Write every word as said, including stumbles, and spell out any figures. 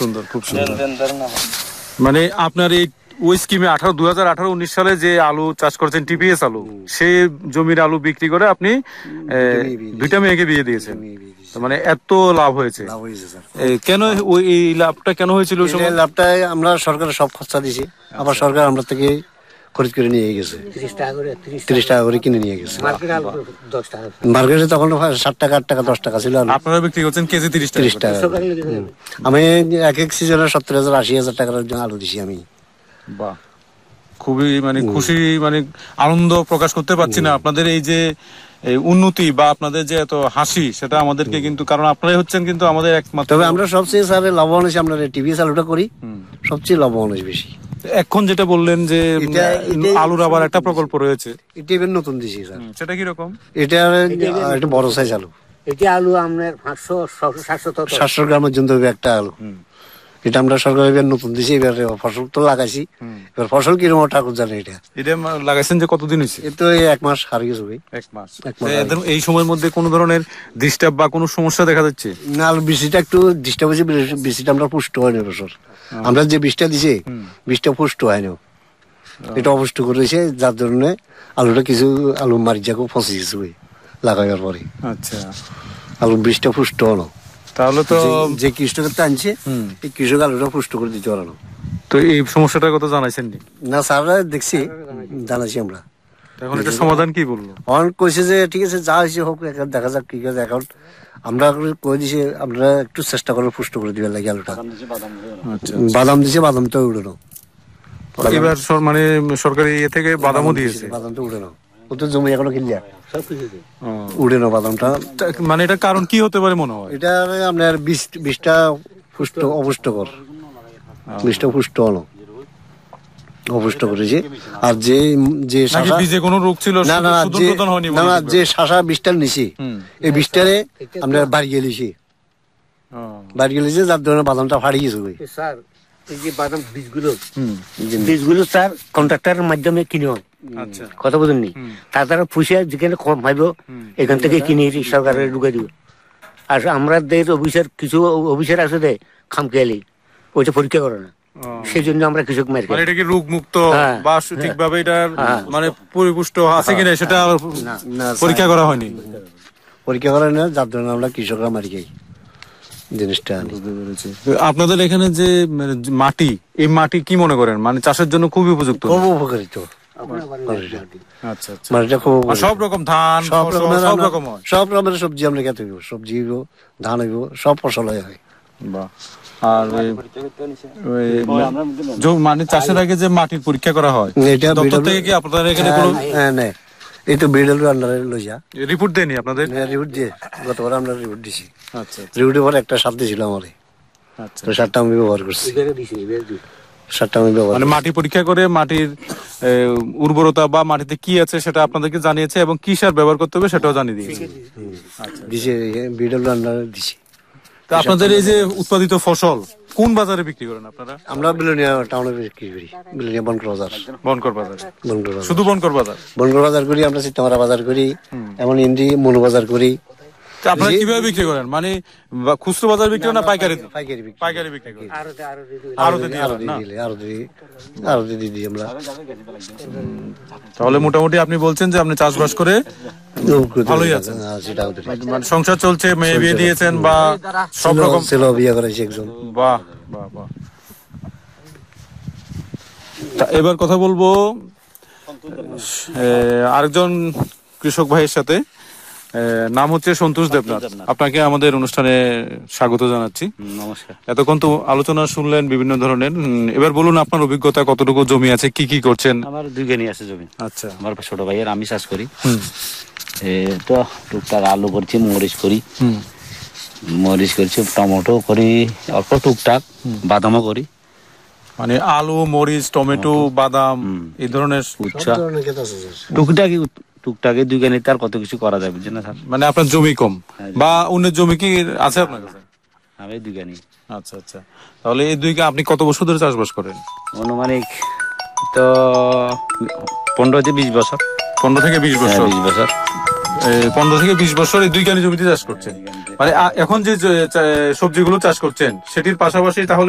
সুন্দর, খুব সুন্দর। মানে আপনার এই ওই স্কিমে আঠারো দুই হাজার আঠারো উনিশ সালে যে আলু চাষ করছেন টিপিএস আলু, সেই জমির আলু বিক্রি করে আপনি দুইটা মেয়েকে বিয়ে দিয়েছেন। মানে এত লাভ হয়েছে, কেন ওই এই লাভটা কেন হয়েছিল? লাভটা আমরা সরকারের সব খরচা দিয়েছি, আবার সরকার আমরা থেকে খরিদ করে নিয়ে গেছে, তিরিশ টাকা করে কিনে নিয়ে গেছে। মার্কেটে তখন ষাট টাকা আট টাকা দশ টাকা ছিল, আপনারা বিক্রি করছেন কেজি তিরিশ টাকা। আমি এক এক সিজনে সত্তর হাজার আশি হাজার টাকার আলু দিছি আমি। বাহ, খুবই মানে খুশি, মানে আনন্দ প্রকাশ করতে পারছি না আপনাদের এই যে উন্নতি বা আপনাদের যে এত হাসি, সেটা আমাদেরকে কিন্তু, কারণ আপনারাই হচ্ছেন কিন্তু আমাদের একমাত্র। তবে আমরা সবচেয়ে স্যার লাভবান হয়েছি, আমরা টিভিএস আলুটা করি, সবচেয়ে লাভবান হয়েছে বেশি। এখন যেটা বললেন যে আলুর আবার একটা প্রকল্প রয়েছে, এটা এবার নতুন দিছি স্যার। সেটা কি রকম? এটা একটা বড় সাইজ আলু, এটা আলু আপনার পাঁচশো সাতশো সাতশো গ্রাম পর্যন্ত হবে একটা আলু। এটা আমরা সরকার এবার নতুন দিছি, এবার ফসল তো লাগাইছি, এবার ফসল কিরকম ঠাকুর জানে। এটা এটা লাগাইছেন যে কতদিন হয়েছে? এ তো এক মাস হারিয়ে গেছে ভাই। এক মাস। এই সময়ের মধ্যে কোন ধরনের ডিস্টার্ব বা কোনো সমস্যা দেখা যাচ্ছে না? আলু বৃষ্টিটা একটু ডিস্টার্ব হয়েছে, বৃষ্টিটা আমরা পুষ্ট হয়নি বছর। আমরা যে বীজটা দিছি বীজটা পুষ্ট হয়নি, এটা অপুষ্ট করেছে, যার জন্য আলুটা কিছু আলু মারি যাকে ফসে গেছে ভাই লাগাইবার পরে। আচ্ছা, আলু বীজটা পুষ্ট হলো, তাহলে তো যে কৃষকের আনছে এই কৃষক আলুটা পুষ্ট করে দিতে পারলো। তো এই সমস্যাটার কথা জানাইছেন না স্যাররা দেখছি, জানাইছি আমরা। এখন এটা সমাধান কি বললো? অন কইছে যে ঠিক আছে যা হয়েছে হোক, এখন দেখা যাক কি কাজ। এখন আমরা কই দিছি আমরা একটু চেষ্টা করবো পুষ্ট করে দিবার লাগে আলুটা। বাদাম দিছে, বাদাম তো উড়ানো এবার মানে সরকারি ইয়ে থেকে বাদামও দিয়েছে, বাদাম তো উড়ানো। ও তো জমি এখনো কিনলে উড়ানো বাদামটা। মানে এটা কারণ কি হতে পারে মনে হয়? এটা আপনার বীজ বীজটা পুষ্ট অপুষ্টকর, বীজটা পুষ্ট হলো, অপুষ্ট করেছে। আর যে যে বীজে কোনো রোগ ছিল না না না না যে শাসা বীজটা নিছি এই বীজটারে আমরা বাড়ি গেলিছি, বাড়ি গেলিছি, যার ধরনের বাদামটা ফাড়ি গেছে ভাই। স্যার এই যে বাদাম বীজগুলো, বীজগুলো স্যার কন্ট্রাক্টরের মাধ্যমে কিনে হয়। আচ্ছা, কথা বলেননি? তার দ্বারা পুষে যেখানে কম পাইব এখান থেকে কিনে সরকারের ঢুকে দিব। আর আমাদের অফিসের কিছু অফিসের আছে দে খামখেয়ালি, ওইটা পরীক্ষা করে না, সেই জন্য আমরা কৃষক মারি। মানে এটা কি রোগ মুক্ত বা সঠিকভাবে এটা মানে পরিপুষ্ট আছে কিনা সেটা পরীক্ষা করা হয়নি, পরীক্ষা করা না, যার জন্য আমরা কৃষকরা মারি খাই জিনিসটা। আপনাদের এখানে যে মাটি, এই মাটি কি মনে করেন মানে চাষের জন্য খুবই উপযুক্ত? খুব উপকারিত মাটিটা, খুব সব রকম ধান, সব রকমের সব রকম সব রকমের সবজি আমরা খেতে হইব, সবজি হইব, ধান হইব, সব ফসল হয়। বাহ। আর মানে চাষের আগে যে মাটির পরীক্ষা করা হয়, এটা থেকে কি আপনাদের এখানে কোনো? হ্যাঁ না, এই তো বিডাল আন্ডারে লইয়া রিপোর্ট দেয়নি আপনাদের? রিপোর্ট দিয়ে গতবার আমরা রিপোর্ট দিছি। আচ্ছা, রিপোর্টের পর একটা সার দিয়েছিল আমার। আচ্ছা, তো সারটা আমি ব্যবহার করছি, সারটা আমি ব্যবহার মানে মাটি পরীক্ষা করে মাটির উর্বরতা বা মাটিতে কি আছে সেটা আপনাদেরকে জানিয়েছে এবং কি সার ব্যবহার করতে হবে সেটাও জানিয়ে দিয়েছে। দিছে বিডাল আন্ডারে দিছি। তো আপনাদের এই যে উৎপাদিত ফসল কোন বাজারে বিক্রি করেন আপনারা? আমরা বিলোনিয়া টাউনে বিক্রি করি, বিলোনিয়া বনকর বাজার। বনকর বাজার, বনকর বাজার, শুধু বনকর বাজার? বনকর বাজার করি আমরা, চিত্তামারা বাজার করি, এমন ইন্ডি মনু বাজার করি। আপনারা কিভাবে বিক্রি করেন? মানে খুচরো বাজার বিক্রি না পাইকারি? পাইকারি বিক্রি, পাইকারি বিক্রি করেন। আরো দিয়ে দিই আমরা। তাহলে মোটামুটি আপনি বলছেন যে আপনি চাষবাস করে ভালোই আছেন, মানে সংসার চলছে, মেয়ে বিয়ে দিয়েছেন বা সব রকম? ছেলে বিয়ে করেছে একজন। বাহ বাহ বাহ। এবার কথা বলবো আরেকজন কৃষক ভাইয়ের সাথে, নাম হচ্ছে সন্তোষ দেবনাথ। আপনাকে আমাদের অনুষ্ঠানে স্বাগত জানাচ্ছি। নমস্কার। এতক্ষণ তো আলোচনা শুনলেন বিভিন্ন ধরনের, এবার বলুন আপনার অভিজ্ঞতা, কতটুকু জমি আছে, কি কি করছেন? আমার দুই গানি আছে জমি। আচ্ছা, আমার ছোট ভাইয়ের, আমি চাষ করি। তো টুকটাক আলু করছি, মরিচ করি, মরিচ করছি, টমেটো করি অল্প টুকটাক, বাদামও করি। মানে আলু, মরিচ, টমেটো, বাদাম এই ধরনের উচ্ছা টুকটাকি টুকটাকে দুই গানিতে আর কত কিছু করা যাবে না স্যার। মানে আপনার জমি কম বা অন্যের জমি কি আছে আপনার কাছে? আমি দুই গানি। আচ্ছা আচ্ছা, তাহলে এই দুই আপনি কত বছর ধরে চাষবাস করেন? অনুমানিক তো পনেরো থেকে বিশ বছর। পনেরো থেকে বিশ বছর বিশ বছর পনেরো থেকে বিশ বছর এই দুই গানি জমিতে চাষ করছেন। মানে এখন যে সবজিগুলো চাষ করছেন সেটির পাশাপাশি তাহলে